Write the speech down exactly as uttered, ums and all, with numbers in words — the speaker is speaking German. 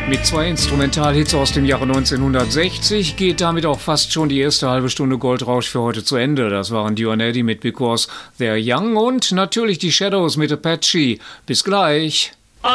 Mit zwei Instrumentalhits aus dem Jahre neunzehnhundertsechzig geht damit auch fast schon die erste halbe Stunde Goldrausch für heute zu Ende. Das waren Duane Eddy mit Because They're Young und natürlich die Shadows mit Apache. Bis gleich.